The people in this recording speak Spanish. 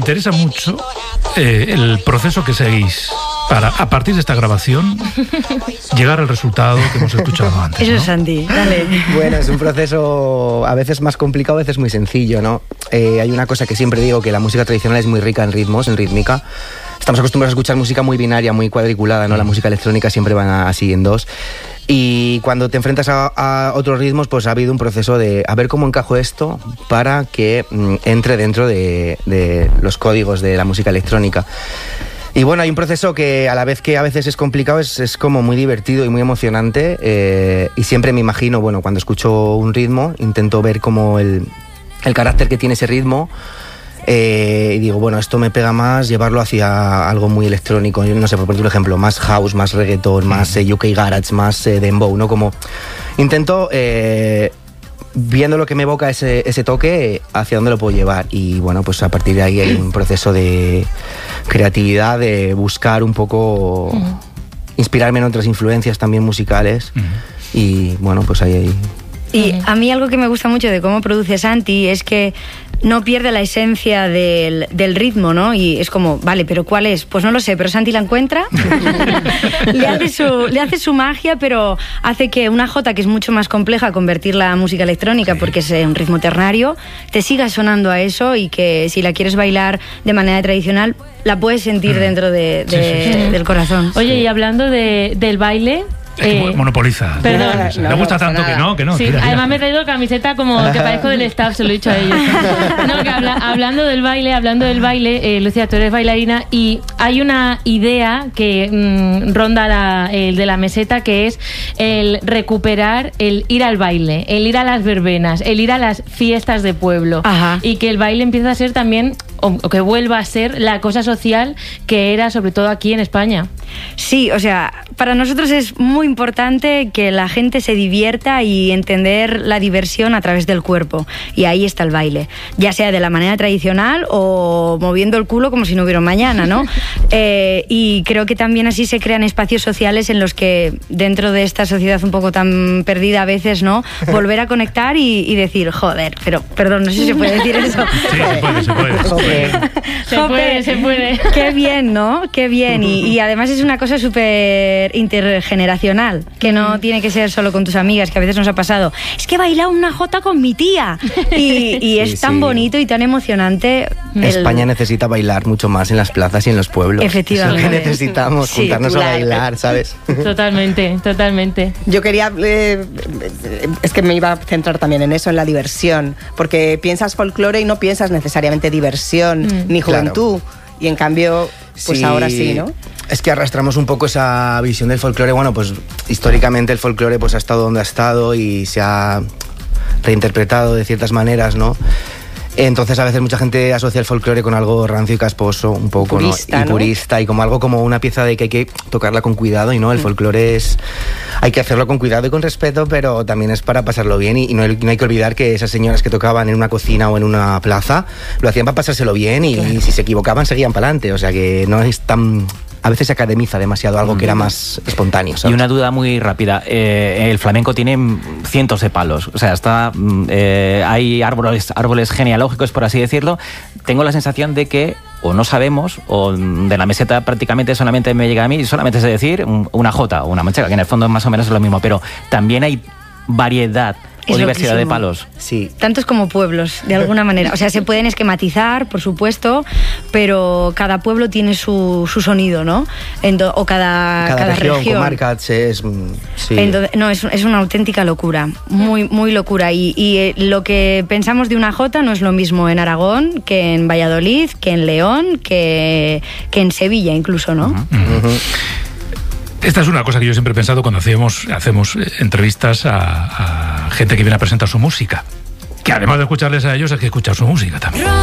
interesa mucho el proceso que seguís para, a partir de esta grabación, llegar al resultado que hemos escuchado antes, Eso ¿no? es Santi, dale. Bueno, es un proceso a veces más complicado, a veces muy sencillo, ¿no? Hay una cosa que siempre digo, que la música tradicional es muy rica en ritmos, en rítmica. Estamos acostumbrados a escuchar música muy binaria, muy cuadriculada, ¿no? La música electrónica siempre va así en dos. Y cuando te enfrentas a otros ritmos, pues ha habido un proceso de a ver cómo encajo esto para que entre dentro de los códigos de la música electrónica. Y bueno, hay un proceso que a la vez que a veces es complicado, es como muy divertido y muy emocionante. Y siempre me imagino, bueno, cuando escucho un ritmo, intento ver como el carácter que tiene ese ritmo. Y digo, bueno, esto me pega más llevarlo hacia algo muy electrónico, yo no sé, por poner un ejemplo, más house, más reggaeton, más UK garage, más dembow, ¿no? Como intento, viendo lo que me evoca ese toque, hacia dónde lo puedo llevar. Y bueno, pues a partir de ahí hay un proceso de creatividad, de buscar un poco, inspirarme en otras influencias también musicales. Y bueno, pues ahí. Y a mí algo que me gusta mucho de cómo produce Santi es que no pierde la esencia del ritmo, ¿no? Y es como, vale, ¿pero cuál es? Pues no lo sé, pero Santi la encuentra, le hace su magia, pero hace que una jota que es mucho más compleja, convertirla a música electrónica, porque es un ritmo ternario, te siga sonando a eso y que si la quieres bailar de manera tradicional, la puedes sentir dentro del corazón. Oye, y hablando del baile... Es que monopoliza. Perdón. Me gusta tanto que no. Sí, Tira. además me he traído camiseta como que parezco del staff, se lo he dicho a ellos. No, que hablando del baile, Lucía, tú eres bailarina y hay una idea que ronda el de la meseta, que es el recuperar el ir al baile, el ir a las verbenas, el ir a las fiestas de pueblo. Ajá. Y que el baile empieza a ser también, o que vuelva a ser la cosa social que era sobre todo aquí en España. Sí, o sea, para nosotros es muy importante que la gente se divierta y entender la diversión a través del cuerpo. Y ahí está el baile, ya sea de la manera tradicional o moviendo el culo como si no hubiera un mañana, ¿no? Y creo que también así se crean espacios sociales en los que, dentro de esta sociedad un poco tan perdida a veces, ¿no? Volver a conectar y decir, joder, pero perdón, no sé si se puede decir eso. Sí, Se puede. Qué bien, ¿no? Qué bien. Y además es una cosa súper intergeneracional, que no tiene que ser solo con tus amigas, que a veces nos ha pasado. Es que he bailado una jota con mi tía. Y es tan bonito y tan emocionante. España necesita bailar mucho más en las plazas y en los pueblos. Efectivamente. Eso es lo que necesitamos, Sí, juntarnos claro. a bailar, ¿sabes? Totalmente. Yo quería, es que me iba a centrar también en eso, en la diversión, porque piensas folclore y no piensas necesariamente diversión ni juventud, y en cambio, pues ahora sí, ¿no? Es que arrastramos un poco esa visión del folclore. Bueno, pues históricamente el folclore pues ha estado donde ha estado y se ha reinterpretado de ciertas maneras, ¿no? Entonces a veces mucha gente asocia el folclore con algo rancio y casposo, un poco, purista, ¿no? Y purista, y como algo, como una pieza de que hay que tocarla con cuidado, y no, el folclore hay que hacerlo con cuidado y con respeto, pero también es para pasarlo bien, y no hay que olvidar que esas señoras que tocaban en una cocina o en una plaza lo hacían para pasárselo bien, y si se equivocaban seguían para adelante, o sea que no es tan... A veces se academiza demasiado algo que era más espontáneo, ¿sabes? Y una duda muy rápida. El flamenco tiene cientos de palos. O sea, hay árboles genealógicos, por así decirlo. Tengo la sensación de que o no sabemos, o de la meseta prácticamente solamente me llega a mí, solamente sé decir una jota o una manchega, que en el fondo más o menos es lo mismo. Pero también hay variedad o diversidad de palos. Sí. Tantos como pueblos, de alguna manera. O sea, se pueden esquematizar, por supuesto, pero cada pueblo tiene su sonido, ¿no? O cada región. Comarca, es... Sí. Entonces, no, es una auténtica locura, muy locura. Y lo que pensamos de una jota no es lo mismo en Aragón que en Valladolid, que en León, que en Sevilla incluso, ¿no? Esta es una cosa que yo siempre he pensado cuando hacemos entrevistas a gente que viene a presentar su música. Que además de escucharles a ellos, hay que escuchar su música también.